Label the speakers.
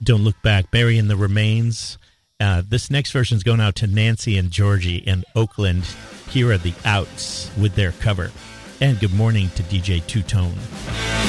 Speaker 1: Don't Look Back, Burying the Remains. This next version is going out to Nancy and Georgie in Oakland. Here are the Outs with their cover. And good morning to DJ Two Tone.